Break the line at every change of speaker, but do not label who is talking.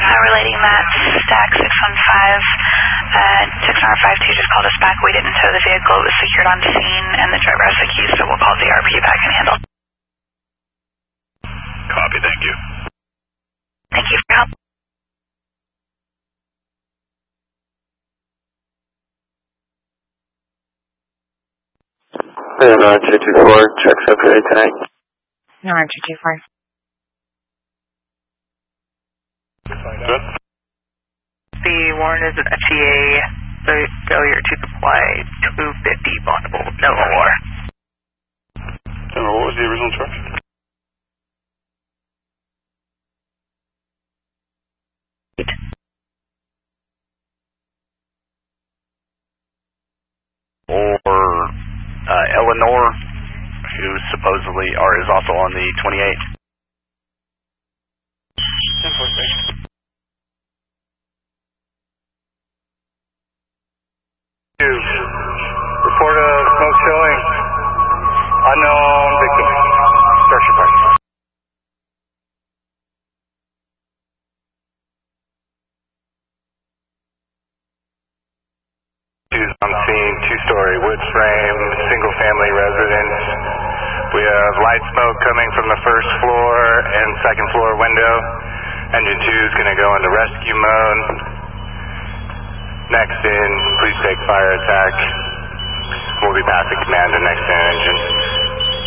Relating that stack 615, 652 just called us back. We didn't tow the vehicle. It was secured on scene, and the driver has the keys, so we'll call the RP back and handle.
Copy, thank you.
Thank you for your help.
Illinois 224, check circulate tonight.
Illinois 224.
Good.
The warrant is an FTA failure to supply 250 possible no more.
General, what was the original charge?
Or Eleanor, who supposedly is also on the 28th.
Report a smoke showing. Unknown victim. Structure part. On scene, two-story wood frame, single-family residence. We have light smoke coming from the first floor and second floor window. Engine 2 is going to go into rescue mode. Next in, please take fire attack. We'll be passing command to next in engine.